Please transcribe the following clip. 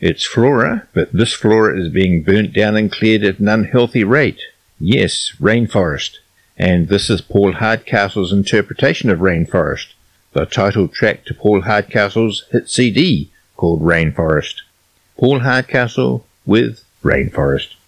It's flora, but this flora is being burnt down and cleared at an unhealthy rate. Yes, rainforest. And this is Paul Hardcastle's interpretation of rainforest, the title track to Paul Hardcastle's hit CD called Rainforest. Paul Hardcastle with Rainforest.